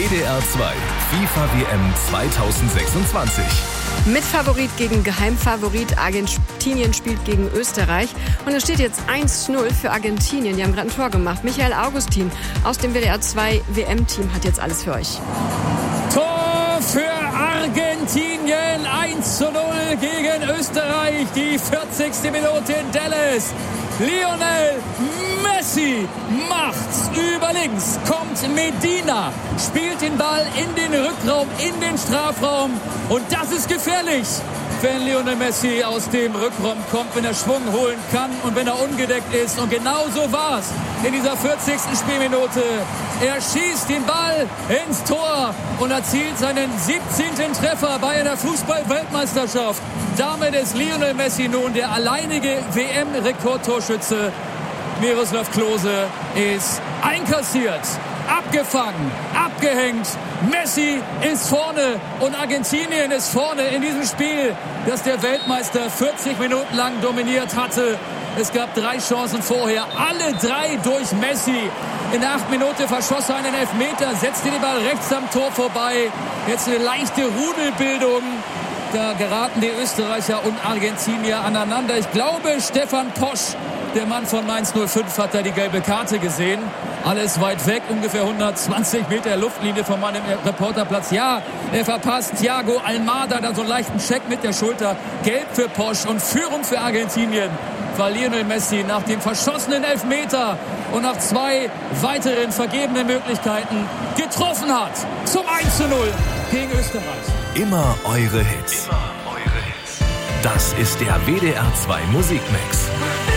WDR 2 FIFA WM 2026. Mitfavorit gegen Geheimfavorit. Argentinien spielt gegen Österreich. Und es steht jetzt 1-0 für Argentinien. Die haben gerade ein Tor gemacht. Michael Augustin aus dem WDR 2 WM-Team hat jetzt alles für euch. Tor für Argentinien, 1-0 gegen Österreich, die 40. Minute in Dallas. Lionel Messi macht's über links, kommt Medina, spielt den Ball in den Rückraum, in den Strafraum und das ist gefährlich, wenn Lionel Messi aus dem Rückraum kommt, wenn er Schwung holen kann und wenn er ungedeckt ist. Und genau so war's in dieser 40. Spielminute. Er schießt den Ball ins Tor und erzielt seinen 17. Treffer bei einer Fußball-Weltmeisterschaft. Damit ist Lionel Messi nun der alleinige WM-Rekordtorschütze. Miroslav Klose ist einkassiert, abgefangen, abgehängt. Messi ist vorne und Argentinien ist vorne in diesem Spiel, das der Weltmeister 40 Minuten lang dominiert hatte. Es gab 3 Chancen vorher, alle 3 durch Messi. In der 8. Minute verschoss er einen Elfmeter, setzte den Ball rechts am Tor vorbei. Jetzt eine leichte Rudelbildung. Da geraten die Österreicher und Argentinier aneinander. Ich glaube, Stefan Posch, der Mann von Mainz 05, hat da die gelbe Karte gesehen. Alles weit weg, ungefähr 120 Meter Luftlinie von meinem Reporterplatz. Ja, er verpasst Thiago Almada, da so einen leichten Check mit der Schulter. Gelb für Posch und Führung für Argentinien, weil Lionel Messi nach dem verschossenen Elfmeter und nach 2 weiteren vergebenen Möglichkeiten getroffen hat. Zum 1:0 gegen Österreich. Immer eure Hits. Das ist der WDR 2 Musikmix.